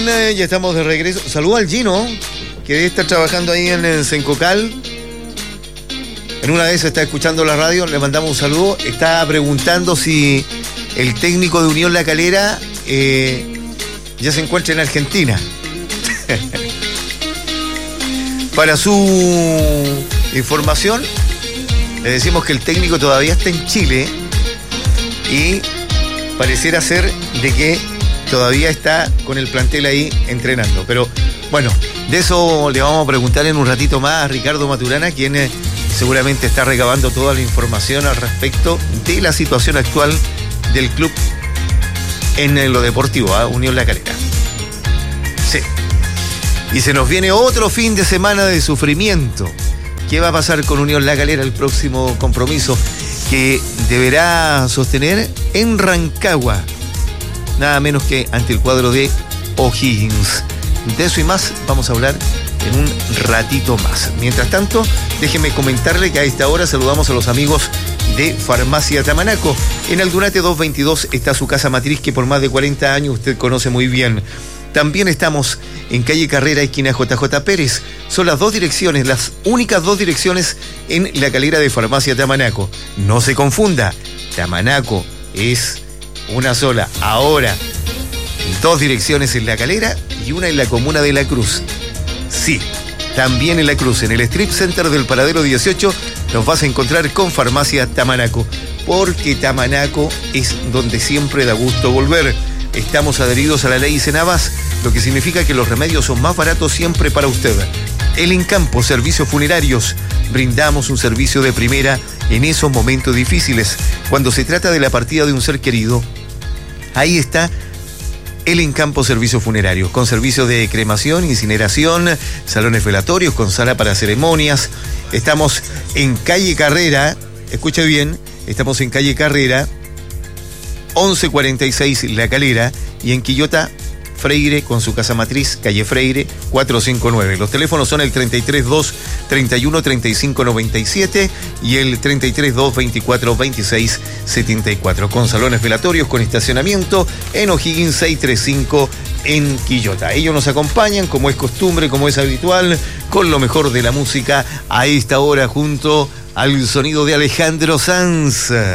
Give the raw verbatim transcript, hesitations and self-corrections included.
Bien, eh, ya estamos de regreso. Saludo al Gino, que debe estar trabajando ahí en, en Sencocal. En una vez está escuchando la radio, le mandamos un saludo. Está preguntando si el técnico de Unión La Calera eh, ya se encuentra en Argentina. Para su información, le decimos que el técnico todavía está en Chile y pareciera ser de que todavía está con el plantel ahí entrenando. Pero bueno, de eso le vamos a preguntar en un ratito más a Ricardo Maturana, quien eh, seguramente está recabando toda la información al respecto de la situación actual del club en eh, lo deportivo, ¿eh? Unión La Calera. Sí. Y se nos viene otro fin de semana de sufrimiento. ¿Qué va a pasar con Unión La Calera el próximo compromiso que deberá sostener en Rancagua? Nada menos que ante el cuadro de O'Higgins. De eso y más vamos a hablar en un ratito más. Mientras tanto, déjeme comentarle que a esta hora saludamos a los amigos de Farmacia Tamanaco. En Aldunate doscientos veintidós está su casa matriz que por más de cuarenta años usted conoce muy bien. También estamos en calle Carrera, esquina J J Pérez. Son las dos direcciones, las únicas dos direcciones en la calera de Farmacia Tamanaco. No se confunda, Tamanaco es una sola. Ahora, dos direcciones en La Calera y una en la comuna de La Cruz. Sí, también en La Cruz, en el Strip Center del Paradero dieciocho, nos vas a encontrar con Farmacia Tamanaco, porque Tamanaco es donde siempre da gusto volver. Estamos adheridos a la ley Senabas, lo que significa que los remedios son más baratos siempre para usted. El Encampo, servicios funerarios. Brindamos un servicio de primera en esos momentos difíciles. Cuando se trata de la partida de un ser querido, ahí está el Encampo Servicios Funerarios, con servicios de cremación, incineración, salones velatorios, con sala para ceremonias. Estamos en calle Carrera, escuche bien, estamos en calle Carrera, once cuarenta y seis La Calera, y en Quillota, Freire, con su casa matriz, calle Freire, cuatrocientos cincuenta y nueve. Los teléfonos son el treinta y tres dos, treinta y uno, treinta y cinco noventa y siete y el treinta y tres dos, veinticuatro, veintiséis setenta y cuatro. Con salones velatorios, con estacionamiento en O'Higgins seiscientos treinta y cinco en Quillota. Ellos nos acompañan, como es costumbre, como es habitual, con lo mejor de la música a esta hora, junto al sonido de Alejandro Sanz.